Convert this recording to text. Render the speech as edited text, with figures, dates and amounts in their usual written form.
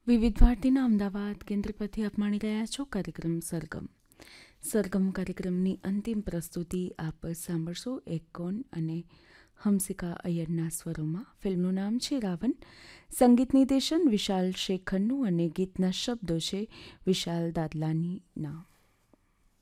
વિવિધ ભારતીના અમદાવાદ કેન્દ્ર પરથી આપ માણી રહ્યા છો કાર્યક્રમ સરગમ. સરગમ કાર્યક્રમની અંતિમ પ્રસ્તુતિ આપ સાંભળશો એક કોન અને હંસિકા અય્યરના સ્વરોમાં. ફિલ્મનું નામ છે રાવણ. સંગીત નિર્દેશન વિશાલ શેખરનું અને ગીતના શબ્દો છે વિશાલ દાદલાનીના.